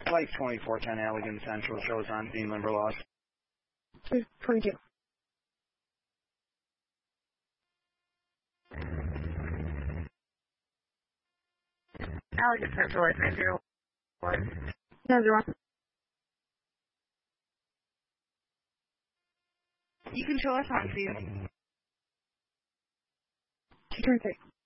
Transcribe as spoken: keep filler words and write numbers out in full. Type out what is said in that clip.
Flight twenty-four ten Allegan Central shows on scene, Limberlost. twenty-two. Allegan Central at nine zero one. nine zero one. You can show us on scene. two twenty-three.